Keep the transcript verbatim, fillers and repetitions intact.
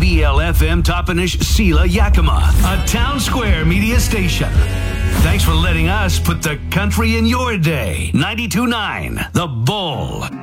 B L F M Toppenish Sela Yakima, a Town Square media station. Thanks for letting us put the country in your day. ninety-two point nine The Bull.